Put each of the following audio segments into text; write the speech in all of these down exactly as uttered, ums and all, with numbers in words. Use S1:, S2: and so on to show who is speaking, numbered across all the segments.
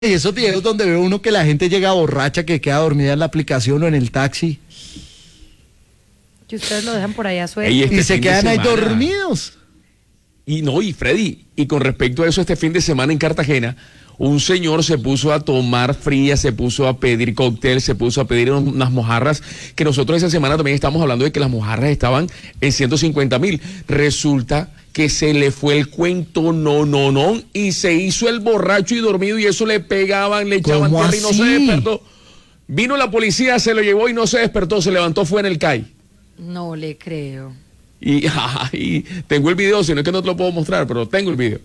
S1: Y esos videos donde ve uno que la gente llega borracha, que queda dormida en la aplicación o en el taxi.
S2: Que ustedes lo dejan por allá suelto.
S3: Ey, este
S1: Y se
S3: fin de
S1: quedan ahí
S3: semana.
S1: dormidos.
S3: Y no, y Freddy, y con respecto a eso, este fin de semana en Cartagena, un señor se puso a tomar fría, se puso a pedir cóctel, se puso a pedir unas mojarras, que nosotros esa semana también estamos hablando de que las mojarras estaban en ciento cincuenta mil. Resulta que se le fue el cuento, no, no, no, y se hizo el borracho y dormido, y eso le pegaban, le echaban
S1: ¿Cómo
S3: tierra y no
S1: así?
S3: se despertó. Vino la policía, se lo llevó y no se despertó, se levantó, fue en el C A I.
S2: No le creo.
S3: Y, y tengo el video, si no es que no te lo puedo mostrar, pero tengo el video.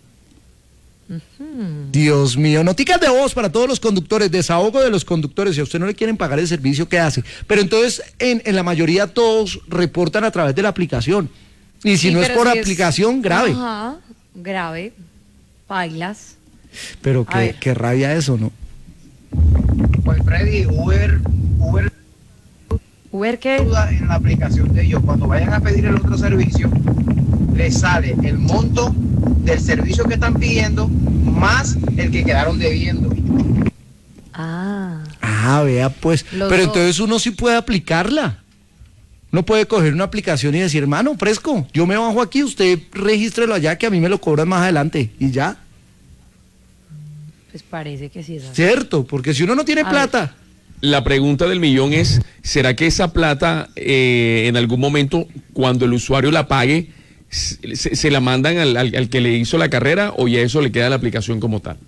S1: Dios mío, noticas de voz para todos los conductores, desahogo de los conductores. Si a usted no le quieren pagar el servicio, ¿qué hace? Pero entonces, en, en la mayoría todos reportan a través de la aplicación. Y si
S2: Sí,
S1: no es
S2: pero
S1: por
S2: si
S1: aplicación,
S2: es...
S1: grave.
S2: Ajá, grave. Bailas.
S1: Pero
S2: A
S1: qué,
S2: ver.
S1: qué rabia eso, ¿no?
S4: Pues Freddy, Uber, Uber
S2: ¿Uber qué?
S4: ayuda en la aplicación de ellos. Cuando vayan a pedir el otro servicio, les sale el monto del servicio que están pidiendo más el que quedaron debiendo.
S2: Ah.
S1: Ah, vea pues.
S2: Los
S1: Pero
S2: dos.
S1: entonces uno sí puede aplicarla. Uno puede coger una aplicación y decir, hermano, fresco, yo me bajo aquí, usted regístrelo allá que a mí me lo cobran más adelante. Y ya,
S2: Pues parece que sí es así.
S1: cierto, porque si uno no tiene
S2: A
S1: plata...
S3: La pregunta del millón es, ¿será que esa plata eh, en algún momento, cuando el usuario la pague, se, se la mandan al, al, al que le hizo la carrera o ya eso le queda a la aplicación como tal?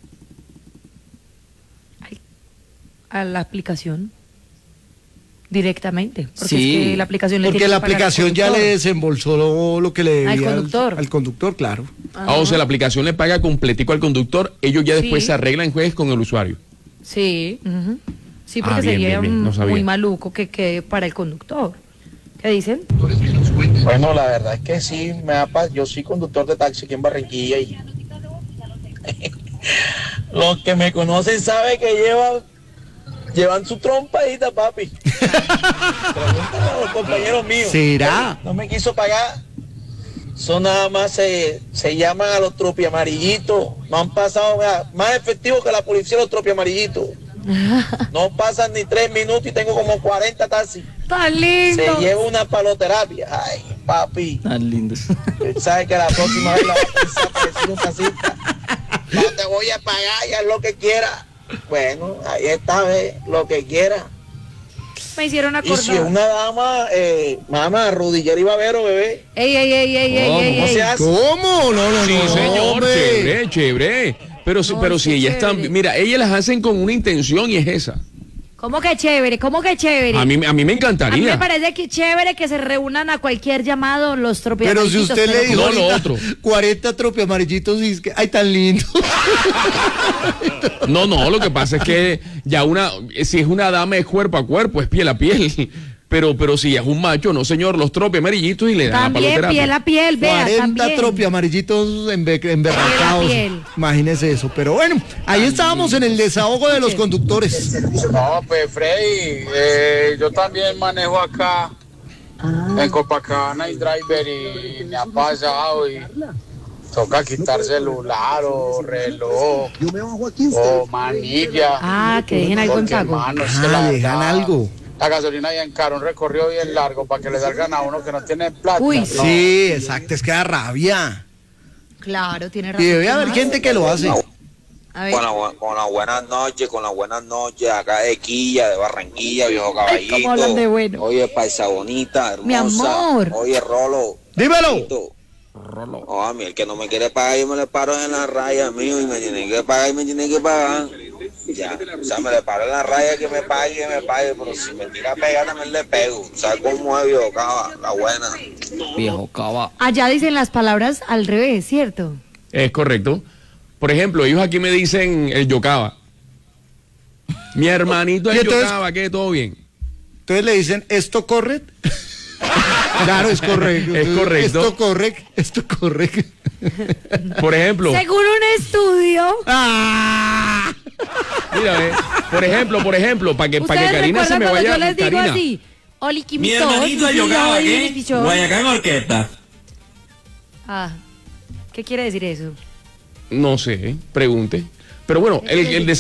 S2: A la aplicación. Directamente. Porque
S1: Sí,
S2: es que la aplicación le
S1: porque
S2: tiene
S1: la
S2: que pagar al
S1: aplicación ya
S2: conductor.
S1: le desembolsó lo, lo que le debía
S2: Al conductor.
S1: Al, al conductor, claro.
S3: Ah, o sea, la aplicación le paga completico al conductor, ellos ya después
S2: Sí.
S3: se arreglan jueces con el usuario.
S2: Sí. ujú. Sí,
S3: Ah,
S2: porque
S3: bien,
S2: sería
S3: bien, bien, no
S2: mm,
S3: sabía.
S2: muy maluco que quede para el conductor. ¿Qué dicen?
S4: Bueno, la verdad es que sí, me da paz. Yo soy conductor de taxi aquí en Barranquilla y los que me conocen saben que llevan llevan su trompadita, papi. Pregúntale a los compañeros míos.
S1: ¿Será?
S4: No me quiso pagar. Son nada más se, se llaman a los tropiamarillitos. No han pasado vea, más efectivo que la policía los tropiamarillitos. No pasan ni tres minutos y tengo como cuarenta taxis.
S2: ¡Tan
S4: Se
S2: lindo!
S4: lleva una paloterapia. Ay, papi.
S1: Tan lindo.
S4: Sabes que la próxima vez la vas a pensar parecer un taxista. No te voy a pagar, ya lo que quiera. Bueno, ahí está, ve, lo que quiera.
S2: Me hicieron
S4: Y si es
S2: acordar.
S4: una dama, eh, mamá, rodillera y babero, bebé.
S2: ¡Ey, ey, ey, ey, ey,
S3: ¿Cómo?
S2: ey,
S4: ¿Cómo
S2: ey!
S4: se hace?
S1: ¿Cómo? No, no,
S3: Sí,
S1: no.
S3: señor,
S1: hombre.
S3: chévere, chévere. Pero, si-
S2: No,
S3: pero
S2: qué
S3: si ellas
S2: chévere.
S3: están, mira, ellas las hacen con una intención y es esa.
S2: ¿Cómo que chévere? ¿Cómo que chévere?
S3: A mí, a mí me
S2: A mí me
S3: encantaría.
S2: parece que chévere que se reúnan a cualquier llamado los
S1: Pero
S2: tropiamarillitos.
S1: si usted le
S2: pero
S1: dijo
S3: No, lo
S1: ahorita
S3: otro.
S1: cuarenta tropiamarillitos y es que, ay, tan lindo.
S3: No, no, lo que pasa es que ya una, si es una dama es cuerpo a cuerpo, es piel a piel. Pero, pero si es un macho, no señor, los tropes amarillitos y le dan la
S2: También
S3: paloterapia.
S2: piel a piel, vea,
S1: cuarenta
S2: también.
S1: tropiamarillitos embe- emberracados.
S2: Piel a piel.
S1: Imagínese eso. Pero bueno, ahí estábamos en el desahogo de los conductores.
S5: No, pues Freddy, eh, yo también manejo acá en Copacabana y driver y me ha pasado y toca quitar celular o reloj o manilla.
S2: Ah, que dejen algo en
S5: Porque,
S2: pago.
S5: hermano, es que
S1: Ah,
S5: la
S1: dejan
S5: verdad,
S1: algo.
S5: La gasolina ya en caro, un recorrido bien largo para que le salgan a uno que no tiene plata.
S2: Uy,
S5: No.
S1: Sí, exacto, es que da rabia.
S2: Claro, tiene razón.
S1: Y debe haber
S2: ¿Qué más?
S1: gente que lo hace.
S2: A ver.
S6: Con, la, bu- con las buenas noches, con las buenas noches, acá de Quilla, de Barranquilla, viejo
S2: Ay,
S6: caballito.
S2: cómo hablan de bueno.
S6: Oye, paisa bonita, hermosa.
S2: Mi amor.
S6: Oye, Rolo.
S1: Dímelo.
S6: Rolo. Oh, a mí, el que no me quiere pagar, yo me le paro en la raya, mío, y me tiene que pagar, y me tiene que pagar. Ya, o sea, me le paro en la raya, que me pague, que me pague, pero si me tira a pegar, también le pego. ¿Sabes cómo es, viejo cava? La buena.
S1: Viejo cava.
S2: Allá dicen las palabras al revés, ¿cierto?
S3: Es correcto. Por ejemplo, ellos aquí me dicen el yocaba. Mi hermanito
S1: Y
S3: el
S1: entonces-
S3: yocaba, que todo bien.
S1: Entonces le dicen, ¿esto corre? Claro, es correcto.
S3: Es correcto.
S1: Esto corre, esto corre.
S3: Por ejemplo,
S2: Según un estudio,
S1: ¡Ah!
S3: mira, ve, por ejemplo, por ejemplo, para que, para que
S2: ustedes
S3: Karina se
S2: recuerdan
S3: me
S2: cuando
S3: vaya.
S2: yo les digo
S3: Karina,
S2: así, Oli
S7: Mi hermanito de Yocaba, ¿qué? Guayacán Orquesta.
S2: Ah, ¿qué quiere decir eso?
S3: no sé, pregunte. Pero bueno, el, el